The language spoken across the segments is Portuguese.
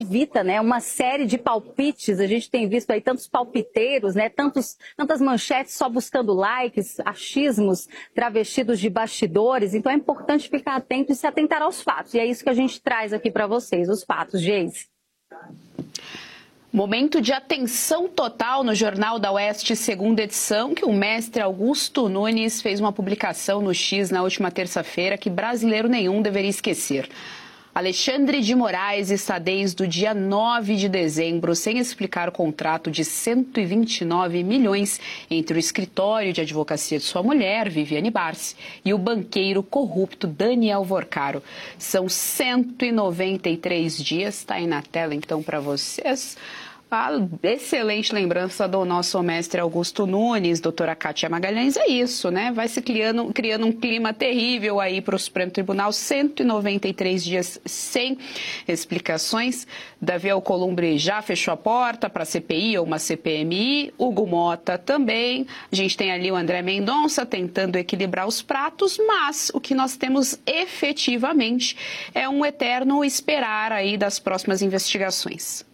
evita, né, uma série de palpites. A gente tem visto aí tantos palpiteiros, né, tantas manchetes só buscando likes, achismos travestidos de bastidores. Então é importante ficar atento e se atentar aos fatos. E é isso que a gente traz aqui para vocês, os fatos, Geise. Momento de atenção total no Jornal da Oeste, segunda edição, que o mestre Augusto Nunes fez uma publicação no X na última terça-feira que brasileiro nenhum deveria esquecer. Alexandre de Moraes está desde o dia 9 de dezembro sem explicar o contrato de 129 milhões entre o escritório de advocacia de sua mulher, Viviane Barsi, e o banqueiro corrupto Daniel Vorcaro. São 193 dias, está aí na tela então para vocês. A excelente lembrança do nosso mestre Augusto Nunes, doutora Kátia Magalhães, é isso, né? Vai se criando um clima terrível aí para o Supremo Tribunal, 193 dias sem explicações. Davi Alcolumbre já fechou a porta para a CPI ou uma CPMI, Hugo Mota também. A gente tem ali o André Mendonça tentando equilibrar os pratos, mas o que nós temos efetivamente é um eterno esperar aí das próximas investigações.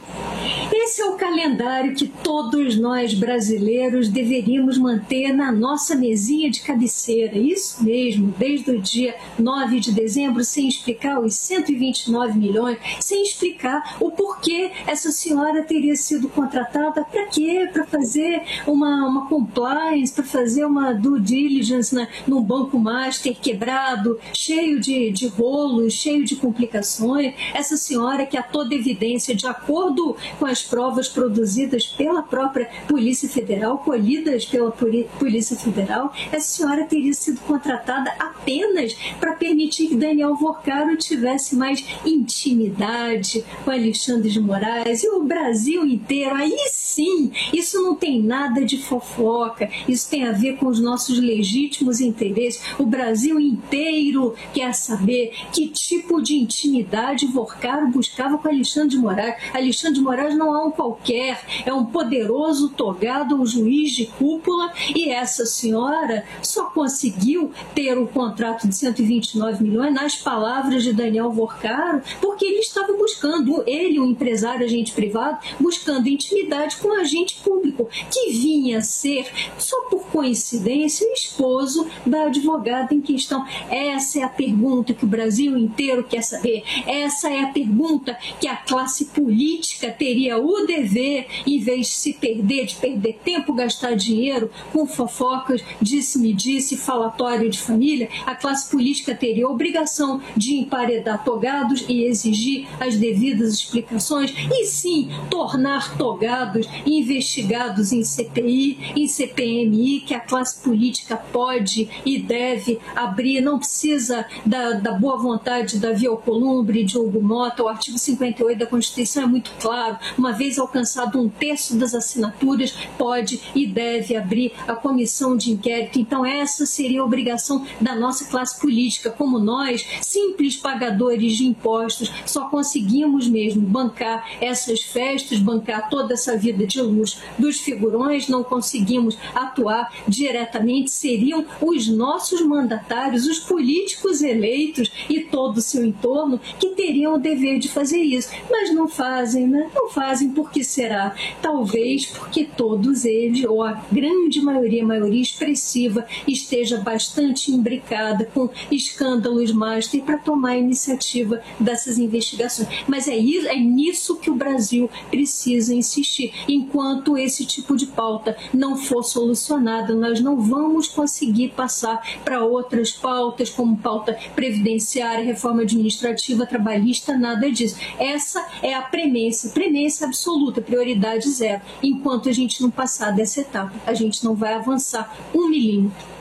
Esse é o calendário que todos nós brasileiros deveríamos manter na nossa mesinha de cabeceira. Isso mesmo, desde o dia 9 de dezembro, sem explicar os 129 milhões, sem explicar o porquê essa senhora teria sido contratada, para quê? Para fazer uma compliance, para fazer uma due diligence num banco master quebrado, cheio de rolos, cheio de complicações. Essa senhora que a toda evidência, de acordo com as provas produzidas pela própria Polícia Federal, colhidas pela Polícia Federal, essa senhora teria sido contratada apenas para permitir que Daniel Vorcaro tivesse mais intimidade com Alexandre de Moraes e o Brasil inteiro. Aí sim, isso não tem nada de fofoca, isso tem a ver com os nossos legítimos interesses. O Brasil inteiro quer saber que tipo de intimidade Vorcaro buscava com Alexandre de Moraes. Alexandre de Moraes não é um qualquer, é um poderoso togado, um juiz de cúpula, e essa senhora só conseguiu ter o contrato de 129 milhões, nas palavras de Daniel Vorcaro, porque ele estava buscando, ele, um empresário, agente privado, buscando intimidade com um agente público, que vinha a ser, só por coincidência, o esposo da advogada em questão. Essa é a pergunta que o Brasil inteiro quer saber, essa é a pergunta que a classe política teria o dever, em vez de se perder, de perder tempo, gastar dinheiro com fofocas, disse-me-disse, falatório de família, a classe política teria a obrigação de emparedar togados e exigir as devidas explicações e sim tornar togados investigados em CPI, em CPMI, que a classe política pode e deve abrir, não precisa da boa vontade de Davi Alcolumbre, de Hugo Mota. O artigo 58 da Constituição é muito claro, uma vez alcançado 1/3 das assinaturas, pode e deve abrir a comissão de inquérito. Então essa seria a obrigação da nossa classe política. Como nós, simples pagadores de impostos, só conseguimos mesmo bancar essas festas, bancar toda essa vida de luxo dos figurões, não conseguimos atuar diretamente, seriam os nossos mandatários, os políticos eleitos e todo o seu entorno que teriam o dever de fazer isso, mas não fazem, né? Não fazem. Por que será? Talvez porque todos eles, ou a grande maioria expressiva, esteja bastante imbricada com escândalos master para tomar a iniciativa dessas investigações. Mas é nisso que o Brasil precisa insistir. Enquanto esse tipo de pauta não for solucionada, nós não vamos conseguir passar para outras pautas, como pauta previdenciária, reforma administrativa, trabalhista, nada disso. Essa é a premência absoluta, prioridade zero. Enquanto a gente não passar dessa etapa, a gente não vai avançar 1 milímetro.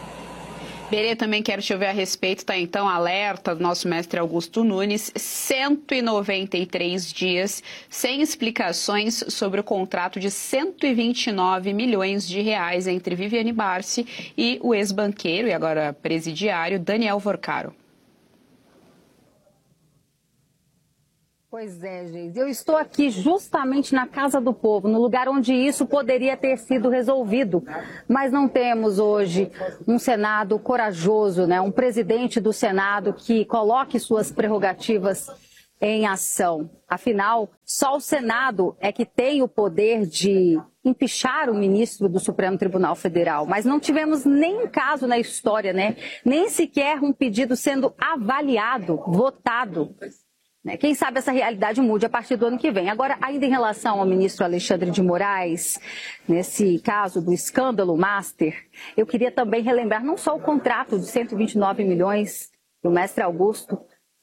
Berê, também quero te ouvir a respeito, tá? Então, alerta do nosso mestre Augusto Nunes, 193 dias sem explicações sobre o contrato de 129 milhões de reais entre Viviane Barsi e o ex-banqueiro e agora presidiário Daniel Vorcaro. Pois é, Geise. Eu estou aqui justamente na Casa do Povo, no lugar onde isso poderia ter sido resolvido. Mas não temos hoje um Senado corajoso, né? Um presidente do Senado que coloque suas prerrogativas em ação. Afinal, só o Senado é que tem o poder de empichar o ministro do Supremo Tribunal Federal. Mas não tivemos nem um caso na história, né? Nem sequer um pedido sendo avaliado, votado. Quem sabe essa realidade mude a partir do ano que vem. Agora, ainda em relação ao ministro Alexandre de Moraes, nesse caso do escândalo Master, eu queria também relembrar não só o contrato de 129 milhões do mestre Augusto,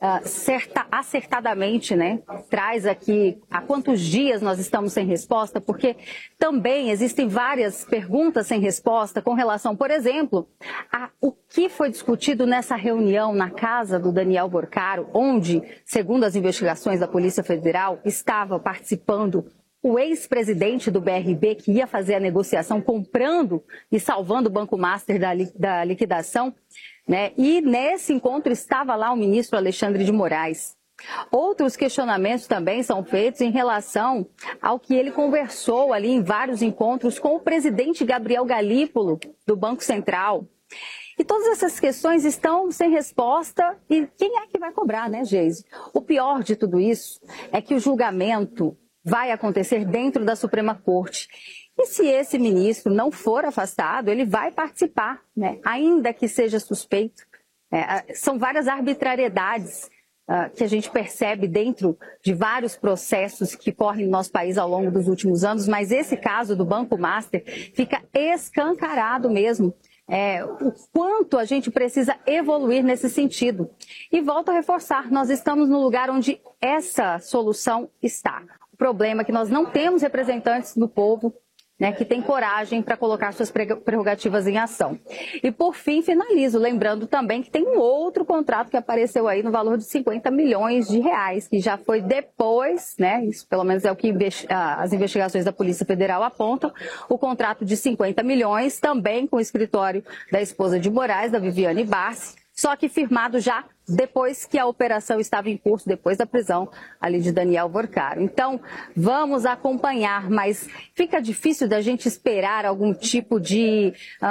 acertadamente, né, traz aqui há quantos dias nós estamos sem resposta, porque também existem várias perguntas sem resposta com relação, por exemplo, a o que foi discutido nessa reunião na casa do Daniel Borcaro, onde, segundo as investigações da Polícia Federal, estava participando o ex-presidente do BRB, que ia fazer a negociação comprando e salvando o Banco Master da liquidação, né? E nesse encontro estava lá o ministro Alexandre de Moraes. Outros questionamentos também são feitos em relação ao que ele conversou ali em vários encontros com o presidente Gabriel Galípolo, do Banco Central. E todas essas questões estão sem resposta. E quem é que vai cobrar, né, Geise? O pior de tudo isso é que o julgamento vai acontecer dentro da Suprema Corte. E se esse ministro não for afastado, ele vai participar, né? Ainda que seja suspeito. São várias arbitrariedades que a gente percebe dentro de vários processos que correm no nosso país ao longo dos últimos anos, mas esse caso do Banco Master fica escancarado mesmo. O quanto a gente precisa evoluir nesse sentido. E volto a reforçar, nós estamos no lugar onde essa solução está. O problema é que nós não temos representantes do povo, né, que tem coragem para colocar suas prerrogativas em ação. E, por fim, finalizo, lembrando também que tem um outro contrato que apareceu aí no valor de 50 milhões de reais, que já foi depois, né, isso pelo menos é o que as investigações da Polícia Federal apontam, o contrato de 50 milhões, também com o escritório da esposa de Moraes, da Viviane Barsi, só que firmado já depois que a operação estava em curso, depois da prisão ali de Daniel Borcaro. Então, vamos acompanhar, mas fica difícil da gente esperar algum tipo de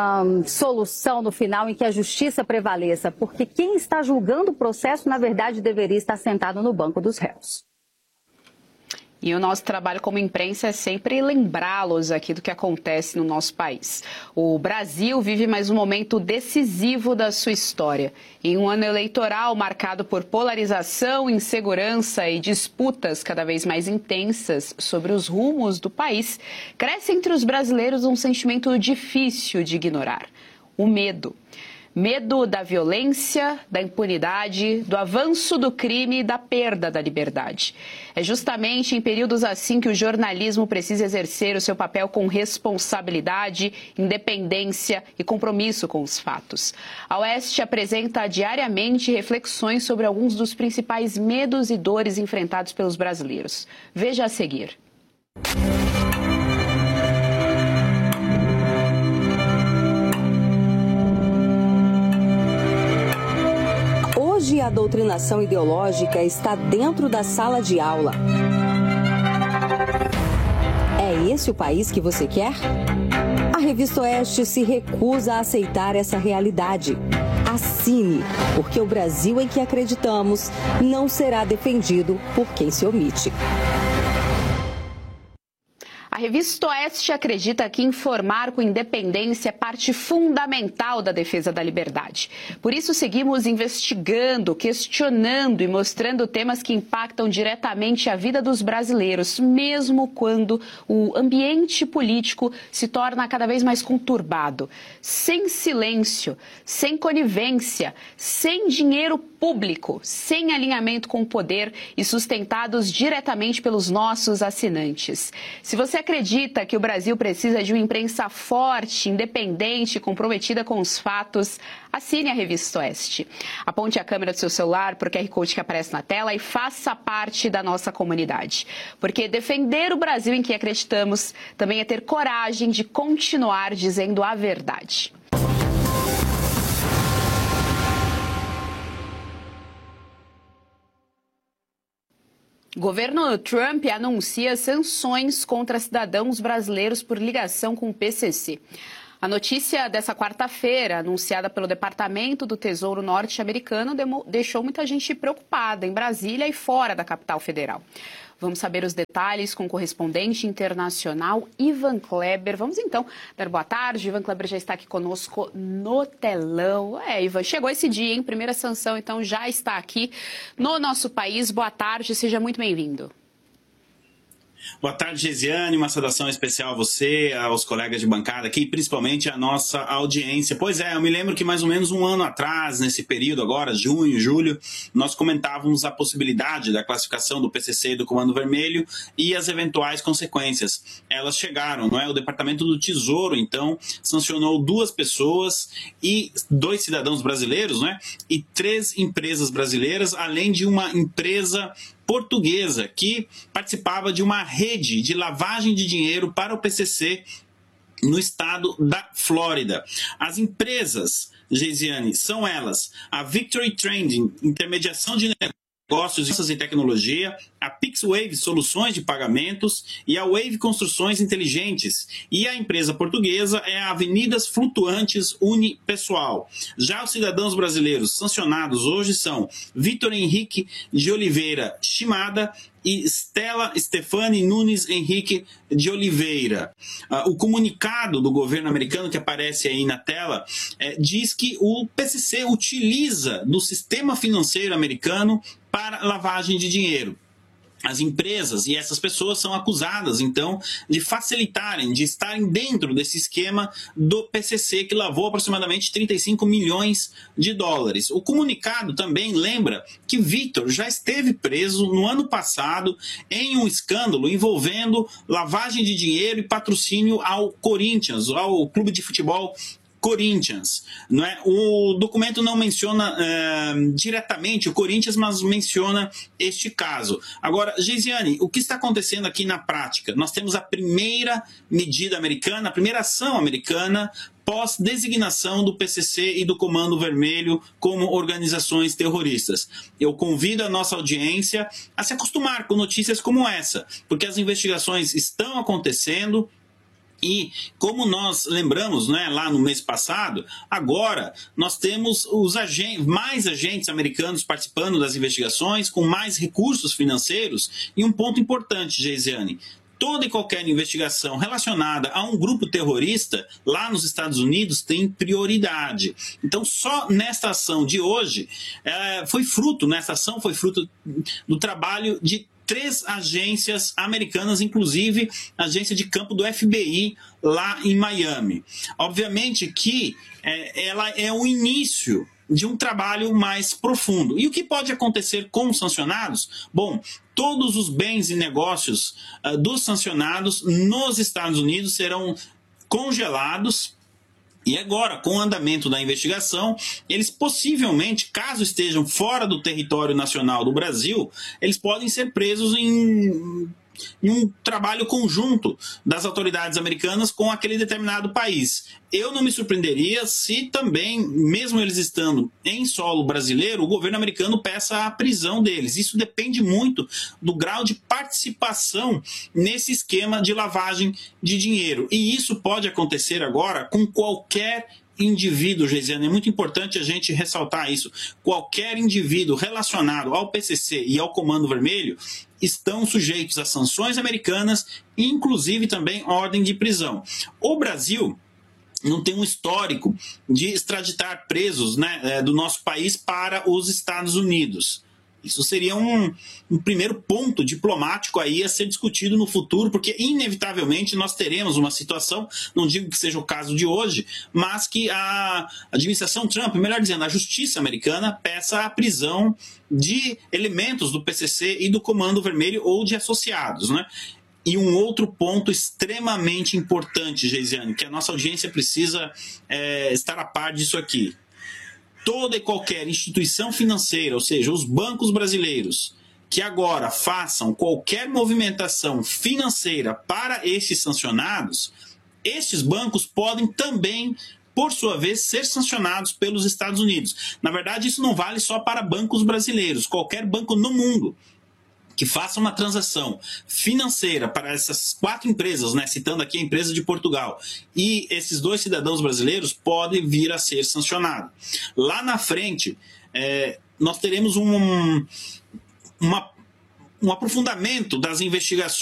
solução no final em que a justiça prevaleça, porque quem está julgando o processo, na verdade, deveria estar sentado no banco dos réus. E o nosso trabalho como imprensa é sempre lembrá-los aqui do que acontece no nosso país. O Brasil vive mais um momento decisivo da sua história. Em um ano eleitoral marcado por polarização, insegurança e disputas cada vez mais intensas sobre os rumos do país, cresce entre os brasileiros um sentimento difícil de ignorar: o medo. Medo da violência, da impunidade, do avanço do crime e da perda da liberdade. É justamente em períodos assim que o jornalismo precisa exercer o seu papel com responsabilidade, independência e compromisso com os fatos. A Oeste apresenta diariamente reflexões sobre alguns dos principais medos e dores enfrentados pelos brasileiros. Veja a seguir. Hoje a doutrinação ideológica está dentro da sala de aula. É esse o país que você quer? A Revista Oeste se recusa a aceitar essa realidade. Assine, porque o Brasil em que acreditamos não será defendido por quem se omite. A Revista Oeste acredita que informar com independência é parte fundamental da defesa da liberdade. Por isso, seguimos investigando, questionando e mostrando temas que impactam diretamente a vida dos brasileiros, mesmo quando o ambiente político se torna cada vez mais conturbado. Sem silêncio, sem conivência, sem dinheiro público, sem alinhamento com o poder e sustentados diretamente pelos nossos assinantes. Se você acredita que o Brasil precisa de uma imprensa forte, independente, comprometida com os fatos, assine a Revista Oeste. Aponte a câmera do seu celular para o QR Code que aparece na tela e faça parte da nossa comunidade. Porque defender o Brasil em que acreditamos também é ter coragem de continuar dizendo a verdade. Governo Trump anuncia sanções contra cidadãos brasileiros por ligação com o PCC. A notícia dessa quarta-feira, anunciada pelo Departamento do Tesouro norte-americano, deixou muita gente preocupada em Brasília e fora da capital federal. Vamos saber os detalhes com o correspondente internacional Ivan Kleber. Vamos então dar boa tarde. Ivan Kleber já está aqui conosco no telão. Ivan, chegou esse dia, hein? Primeira sanção, então já está aqui no nosso país. Boa tarde, seja muito bem-vindo. Boa tarde, Geisiane. Uma saudação especial a você, aos colegas de bancada aqui, principalmente à nossa audiência. Pois é, eu me lembro que mais ou menos um ano atrás, nesse período agora, junho, julho, nós comentávamos a possibilidade da classificação do PCC e do Comando Vermelho e as eventuais consequências. Elas chegaram, não é? O Departamento do Tesouro, então, sancionou 2 pessoas e 2 cidadãos brasileiros, não é? E 3 empresas brasileiras, além de uma empresa portuguesa que participava de uma rede de lavagem de dinheiro para o PCC no estado da Flórida. As empresas, Geisiane, são elas: a Victory Trading, intermediação de negócios e tecnologia, a PixWave, soluções de pagamentos, e a Wave Construções Inteligentes. E a empresa portuguesa é a Avenidas Flutuantes Unipessoal. Já os cidadãos brasileiros sancionados hoje são Vitor Henrique de Oliveira Shimada e Stella Stefani Nunes Henrique de Oliveira. O comunicado do governo americano, que aparece aí na tela, diz que o PCC utiliza do sistema financeiro americano para lavagem de dinheiro. As empresas e essas pessoas são acusadas, então, de facilitarem, de estarem dentro desse esquema do PCC, que lavou aproximadamente 35 milhões de dólares. O comunicado também lembra que Vitor já esteve preso no ano passado em um escândalo envolvendo lavagem de dinheiro e patrocínio ao Corinthians, ao clube de futebol Corinthians, não é? O documento não menciona diretamente o Corinthians, mas menciona este caso. Agora, Geisiane, o que está acontecendo aqui na prática? Nós temos a primeira medida americana, a primeira ação americana pós-designação do PCC e do Comando Vermelho como organizações terroristas. Eu convido a nossa audiência a se acostumar com notícias como essa, porque as investigações estão acontecendo. E, como nós lembramos, né, lá no mês passado, agora nós temos mais agentes americanos participando das investigações, com mais recursos financeiros. E um ponto importante, Geisiane: toda e qualquer investigação relacionada a um grupo terrorista lá nos Estados Unidos tem prioridade. Então, só nesta ação de hoje, nessa ação foi fruto do trabalho de 3 agências americanas, inclusive a agência de campo do FBI lá em Miami. Obviamente que ela é o início de um trabalho mais profundo. E o que pode acontecer com os sancionados? Bom, todos os bens e negócios dos sancionados nos Estados Unidos serão congelados. E agora, com o andamento da investigação, eles possivelmente, caso estejam fora do território nacional do Brasil, eles podem ser presos em um trabalho conjunto das autoridades americanas com aquele determinado país. Eu não me surpreenderia se também, mesmo eles estando em solo brasileiro, o governo americano peça a prisão deles. Isso depende muito do grau de participação nesse esquema de lavagem de dinheiro. E isso pode acontecer agora com qualquer indivíduo, Geisiane. É muito importante a gente ressaltar isso. Qualquer indivíduo relacionado ao PCC e ao Comando Vermelho estão sujeitos a sanções americanas, inclusive também ordem de prisão. O Brasil não tem um histórico de extraditar presos, né, do nosso país para os Estados Unidos. Isso seria um primeiro ponto diplomático aí a ser discutido no futuro, porque inevitavelmente nós teremos uma situação, não digo que seja o caso de hoje, mas que a administração Trump, melhor dizendo, a justiça americana, peça a prisão de elementos do PCC e do Comando Vermelho ou de associados, né? E um outro ponto extremamente importante, Geisiane, que a nossa audiência precisa estar a par disso aqui. Toda e qualquer instituição financeira, ou seja, os bancos brasileiros, que agora façam qualquer movimentação financeira para estes sancionados, estes bancos podem também, por sua vez, ser sancionados pelos Estados Unidos. Na verdade, isso não vale só para bancos brasileiros. Qualquer banco no mundo que faça uma transação financeira para essas 4 empresas, né, citando aqui a empresa de Portugal, e esses 2 cidadãos brasileiros, pode vir a ser sancionado. Lá na frente, nós teremos um aprofundamento das investigações